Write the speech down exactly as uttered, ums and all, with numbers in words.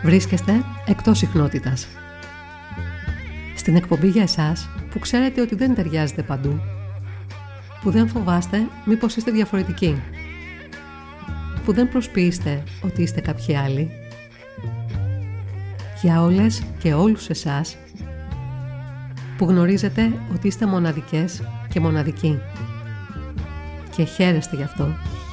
Βρίσκεστε εκτός συχνότητας. Στην εκπομπή για εσάς που ξέρετε ότι δεν ταιριάζετε παντού, που δεν φοβάστε μήπως είστε διαφορετικοί, που δεν προσποιείστε ότι είστε κάποιοι άλλοι. Για όλες και όλους εσάς που γνωρίζετε ότι είστε μοναδικές και μοναδικοί και χαίρεστε γι' αυτό.